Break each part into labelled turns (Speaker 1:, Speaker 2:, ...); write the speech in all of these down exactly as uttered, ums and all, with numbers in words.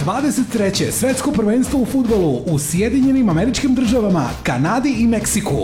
Speaker 1: dvadeset treće svetsko prvenstvo u fudbalu u Sjedinjenim Američkim Državama, Kanadi i Meksiku.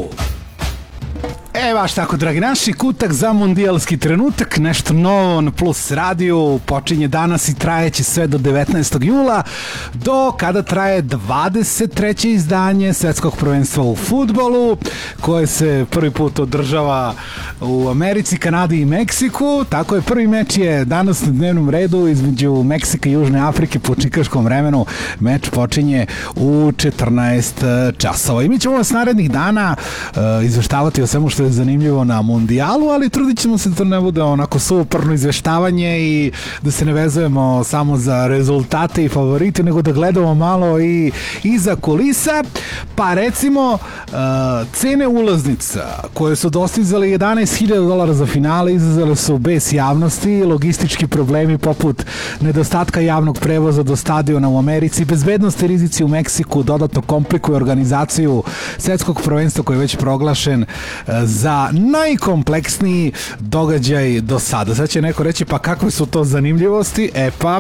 Speaker 1: E, baš tako, dragi naši, kutak za mundijalski trenutak, nešto novo na Plus radiju, počinje danas i trajeće sve do devetnaestog jula, do kada traje dvadeset treće izdanje svetskog prvenstva u fudbalu, koje se prvi put održava u Americi, Kanadi i Meksiku. Tako je, prvi meč je danas na dnevnom redu između Meksika i Južne Afrike po čikaškom vremenu. Meč počinje u četrnaest časova. I mi ćemo vas narednih dana uh, izveštavati o svemu što je zanimljivo na mundijalu, ali trudit ćemo se da to ne bude onako suporno izveštavanje i da se ne vezujemo samo za rezultate i favorite, nego da gledamo malo i iza kulisa. Pa recimo uh, cene ulaznica koje su dostizale jedanaest hiljada dolara za finale izazvale su bes javnosti, logistički problemi poput nedostatka javnog prevoza do stadiona u Americi, bezbednosti rizici u Meksiku dodatno komplikuju organizaciju svetskog prvenstva koji je već proglašen uh, za najkompleksniji događaj do sada. Sad će neko reći, pa kakve su to zanimljivosti? E pa,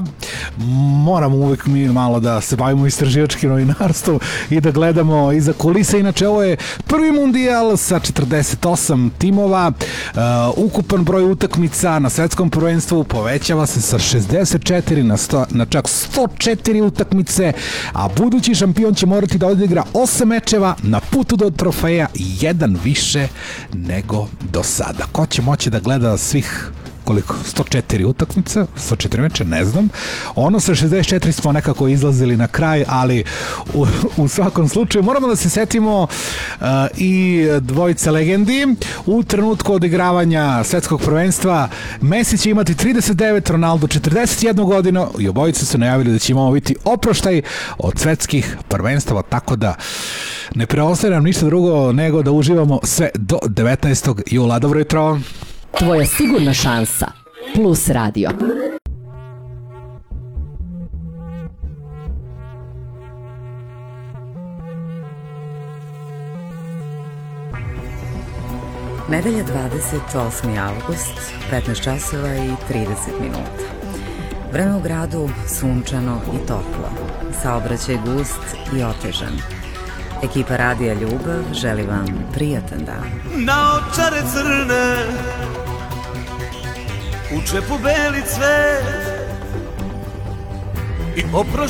Speaker 1: moramo uvek mi malo da se bavimo istraživačkim novinarstvom i da gledamo iza kulisa. Inače, ovo je prvi mundijal sa četrdeset osam timova. Uh, ukupan broj utakmica na svetskom prvenstvu povećava se sa šezdeset četiri na, sto, na čak sto četiri utakmice, a budući šampion će morati da odigra osam mečeva na putu do trofeja, jedan više nego do sada. Ko će moći da gleda svih koliko? sto četiri utakmice, sto četiri meča, ne znam. Ono sa šezdeset četiri smo nekako izlazili na kraj, ali u, u svakom slučaju moramo da se setimo uh, i dvojice legendi. U trenutku odigravanja svetskog prvenstva Messi će imati trideset devet, Ronaldo četrdeset jednu godinu i obojice su najavili da će imamo biti oproštaj od svetskih prvenstava, tako da ne preostaje nam ništa drugo nego da uživamo sve do devetnaestog jula. Dobro jutro!
Speaker 2: Tvoja sigurna šansa. Plus radio.
Speaker 3: Nedelja dvadeset osmi avgust, petnaest časova i trideset minuta. Vreme u gradu sunčano i toplo. Saobraćaj gust i otežan. Ekipa Radija Ljubav želi vam prijatan dan.
Speaker 4: Naočare crne, u čepu beli cvet i oproštaj